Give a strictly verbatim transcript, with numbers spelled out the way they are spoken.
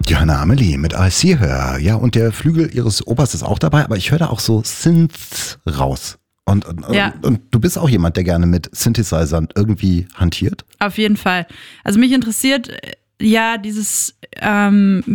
Johanna Amelie mit I See Her. Ja, und der Flügel ihres Opas ist auch dabei, aber ich höre da auch so Synths raus. Und, und, Ja. und, und du bist auch jemand, der gerne mit Synthesizern irgendwie hantiert? Auf jeden Fall. Also mich interessiert ja dieses ähm,